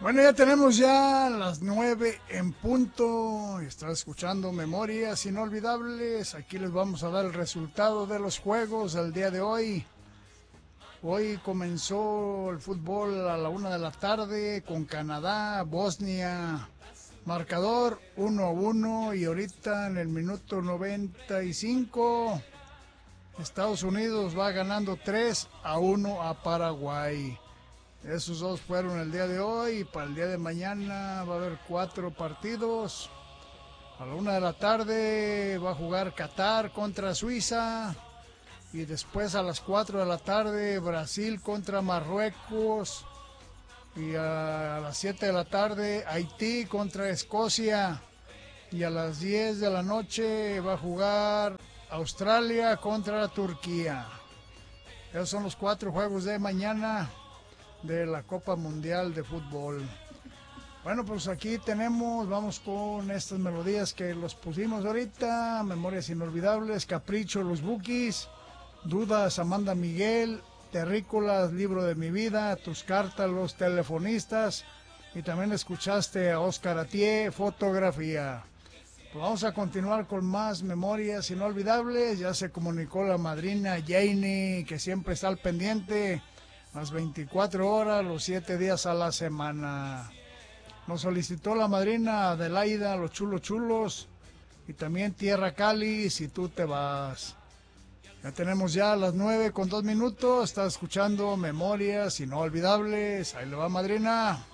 Bueno, ya tenemos ya las 9 en punto. Estás escuchando Memorias Inolvidables. Aquí les vamos a dar el resultado de los juegos del día de hoy. Hoy comenzó el fútbol a la 1 de la tarde con Canadá, Bosnia. Marcador 1-1 y ahorita en el minuto 95 Estados Unidos va ganando 3-1 a Paraguay. Esos dos fueron el día de hoy y para el día de mañana va a haber 4 partidos. A la 1 de la tarde va a jugar Qatar contra Suiza y después a las 4 de la tarde Brasil contra Marruecos y a las 7 de la tarde Haití contra Escocia y a las 10 de la noche va a jugar Australia contra Turquía. Esos son los 4 juegos de mañana de la Copa Mundial de Fútbol. Bueno, pues aquí tenemos, vamos con estas melodías que los pusimos ahorita: Memorias Inolvidables, Capricho, Los Bukis, Dudas, Amanda Miguel, Terrícolas, Libro de mi Vida, Tus Cartas, Los Telefonistas, y también escuchaste a Oscar Atié, Fotografía. Pues vamos a continuar con más Memorias Inolvidables. Ya se comunicó la madrina Janie, que siempre está al pendiente las 24 horas, los 7 días a la semana. Nos solicitó la madrina Adelaida, Los Chulos Chulos, y también Tierra Cali, Si tú te vas. Ya tenemos ya las 9:02. Está escuchando Memorias Inolvidables. Ahí le va, madrina.